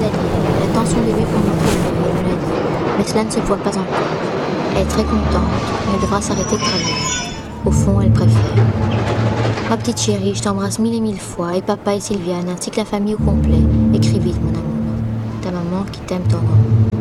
l'escalier, elle tend son bébé pour montrer le bébé, elle me l'a dit. Mais cela ne se voit pas encore. Elle est très contente, mais devra s'arrêter de travailler. Au fond, elle préfère. Ma petite chérie, je t'embrasse mille et mille fois, et papa et Sylviane, ainsi que la famille au complet. Écris vite, mon amour. Ta maman qui t'aime tendrement.